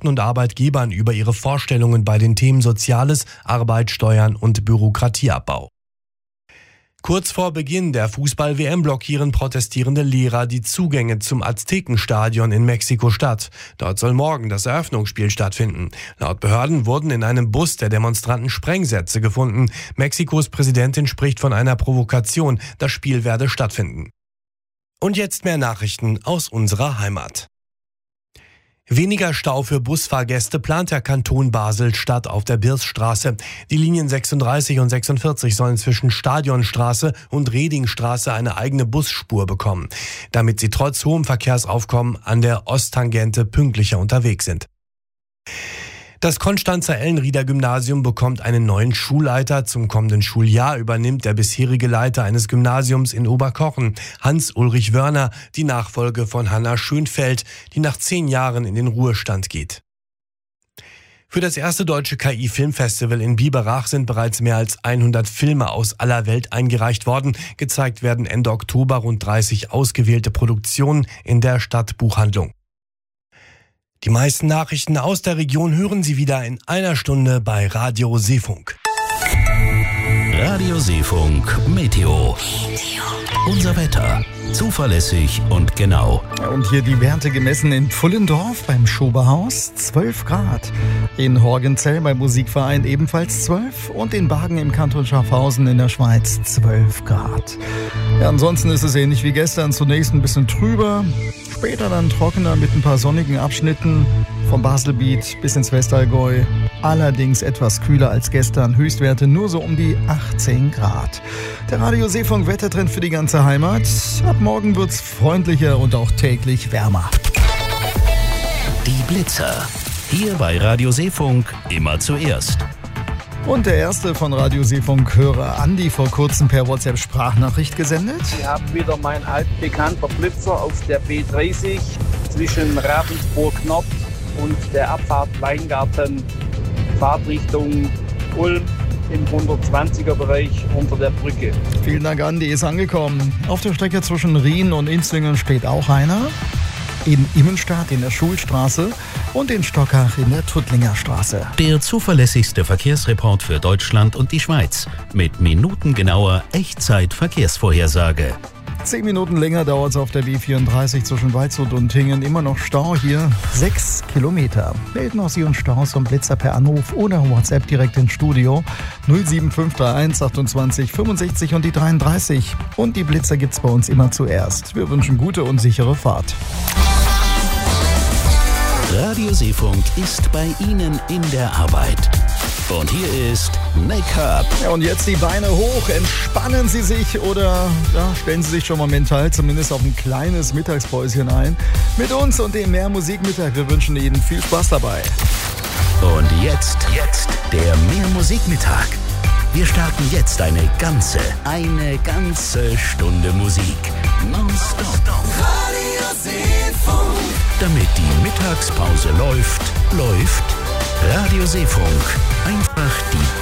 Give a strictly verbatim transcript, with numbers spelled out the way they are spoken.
Gewerkschaften und Arbeitgebern über ihre Vorstellungen bei den Themen Soziales, Arbeit, Steuern und Bürokratieabbau. Kurz vor Beginn der Fußball-W M blockieren protestierende Lehrer die Zugänge zum Aztekenstadion in Mexiko-Stadt. Dort soll morgen das Eröffnungsspiel stattfinden. Laut Behörden wurden in einem Bus der Demonstranten Sprengsätze gefunden. Mexikos Präsidentin spricht von einer Provokation. Das Spiel werde stattfinden. Und jetzt mehr Nachrichten aus unserer Heimat. Weniger Stau für Busfahrgäste plant der Kanton Basel-Stadt auf der Birsstraße. Die Linien sechsunddreißig und sechsundvierzig sollen zwischen Stadionstraße und Redingstraße eine eigene Busspur bekommen, damit sie trotz hohem Verkehrsaufkommen an der Osttangente pünktlicher unterwegs sind. Das Konstanzer Ellenrieder Gymnasium bekommt einen neuen Schulleiter. Zum kommenden Schuljahr übernimmt der bisherige Leiter eines Gymnasiums in Oberkochen, Hans-Ulrich Wörner, die Nachfolge von Hanna Schönfeld, die nach zehn Jahren in den Ruhestand geht. Für das erste deutsche K I-Filmfestival in Biberach sind bereits mehr als hundert Filme aus aller Welt eingereicht worden. Gezeigt werden Ende Oktober rund dreißig ausgewählte Produktionen in der Stadtbuchhandlung. Die meisten Nachrichten aus der Region hören Sie wieder in einer Stunde bei Radio Seefunk. Radio Seefunk Meteo. Unser Wetter. Zuverlässig und genau. Und hier die Werte gemessen in Pfullendorf beim Schoberhaus zwölf Grad. In Horgenzell beim Musikverein ebenfalls zwölf. Und in Bargen im Kanton Schaffhausen in der Schweiz zwölf Grad. Ja, ansonsten ist es ähnlich wie gestern. Zunächst ein bisschen trüber. Später dann trockener mit ein paar sonnigen Abschnitten vom Baselbiet bis ins Westallgäu. Allerdings etwas kühler als gestern. Höchstwerte nur so um die achtzehn Grad. Der Radio Seefunk Wettertrend für die ganze Heimat. Ab morgen wird's freundlicher und auch täglich wärmer. Die Blitzer. Hier bei Radio Seefunk immer zuerst. Und der erste von Radio Seefunk-Hörer Andi vor kurzem per WhatsApp-Sprachnachricht gesendet. Ich habe wieder mein altbekannter Blitzer auf der B dreißig zwischen Ravensburg-Nord und der Abfahrt Weingarten, Fahrtrichtung Ulm im hundertzwanziger Bereich unter der Brücke. Vielen Dank, Andi, ist angekommen. Auf der Strecke zwischen Rien und Inzlingen steht auch einer. In Immenstadt in der Schulstraße und in Stockach in der Tuttlinger Straße. Der zuverlässigste Verkehrsreport für Deutschland und die Schweiz mit minutengenauer Echtzeit-Verkehrsvorhersage. Zehn Minuten länger dauert es auf der B vierunddreißig zwischen Waldshut und Tingen. Immer noch Stau hier, sechs Kilometer. Melden aus Ihren Staus und Blitzer per Anruf oder WhatsApp direkt ins Studio null sieben fünf drei eins achtundzwanzig fünfundsechzig und die dreiunddreißig. Und die Blitzer gibt's bei uns immer zuerst. Wir wünschen gute und sichere Fahrt. Radio Seefunk ist bei Ihnen in der Arbeit. Und hier ist Make-up. Ja, und jetzt die Beine hoch. Entspannen Sie sich oder ja, stellen Sie sich schon mal mental zumindest auf ein kleines Mittagspäuschen ein. Mit uns und dem Mehr Musikmittag. Wir wünschen Ihnen viel Spaß dabei. Und jetzt, jetzt der Mehr Musikmittag. Wir starten jetzt eine ganze, eine ganze Stunde Musik. Nonstop. Radio Seefunk. Damit die Mittagspause läuft, läuft Radio Seefunk. Einfach die